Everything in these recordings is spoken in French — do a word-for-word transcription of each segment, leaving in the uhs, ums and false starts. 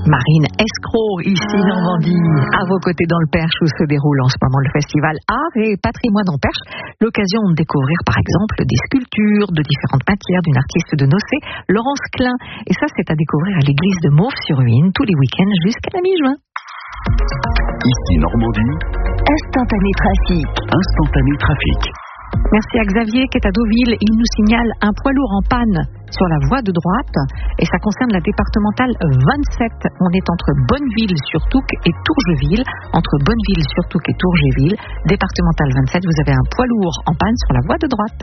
Marine Escroc, ici Normandie, à vos côtés dans le Perche où se déroule en ce moment le festival Art et Patrimoine en Perche. L'occasion de découvrir par exemple des sculptures de différentes matières d'une artiste de Nocé, Laurence Klein. Et ça, c'est à découvrir à l'église de Mauves-sur-Huisne tous les week-ends jusqu'à la mi-juin. Ici Normandie, Instantané Trafic. Instantané Trafic. Merci à Xavier qui est à Deauville. Il nous signale un poids lourd en panne sur la voie de droite et ça concerne la départementale vingt-sept. On est entre Bonneville-sur-Touques et Tourgeville. Entre Bonneville-sur-Touques et Tourgeville, départementale vingt-sept, vous avez un poids lourd en panne sur la voie de droite.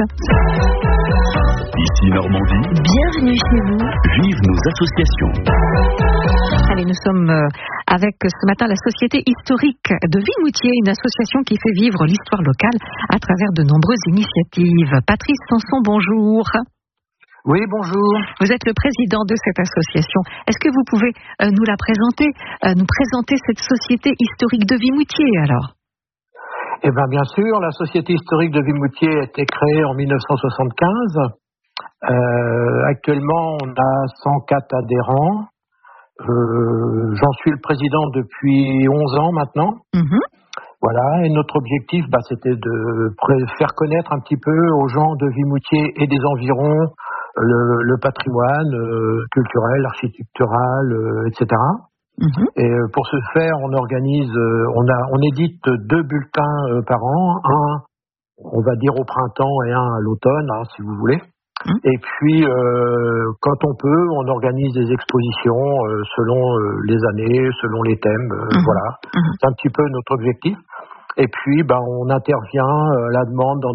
Ici Normandie, Bienvenue chez vous. Vive nos associations. Allez, nous sommes avec ce matin la Société historique de Vimoutiers, une association qui fait vivre l'histoire locale à travers de nombreuses initiatives. Patrice Sanson, bonjour. Oui, bonjour. Vous êtes le président de cette association. Est-ce que vous pouvez euh, nous la présenter, euh, nous présenter cette Société historique de Vimoutiers alors? Eh bien, bien sûr, la Société historique de Vimoutiers a été créée en dix-neuf cent soixante-quinze. Euh, actuellement, on a cent quatre adhérents. Euh, j'en suis le président depuis onze ans maintenant. Mmh. Voilà, et notre objectif, bah, c'était de pré- faire connaître un petit peu aux gens de Vimoutiers et des environs le, le patrimoine euh, culturel, architectural, euh, et cetera. Mmh. Et euh, pour ce faire, on organise, euh, on a, on édite deux bulletins euh, par an, un, on va dire au printemps et un à l'automne, hein, si vous voulez. Mmh. Et puis, euh, quand on peut, on organise des expositions euh, selon euh, les années, selon les thèmes. Euh, mmh. Voilà, mmh. C'est un petit peu notre objectif. Et puis, ben, on intervient euh, à la demande dans